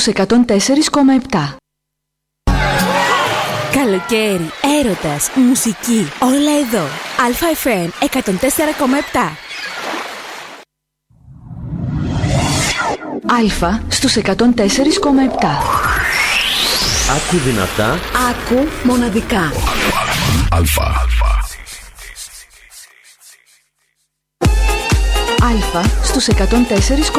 στους 104,7. Καλοκαίρι, έρωτας, μουσική, όλα εδώ. ΑΦΜ 104,7. Α στους 104,7. Άκου δυνατά. Άκου μοναδικά. Α στους 104,7.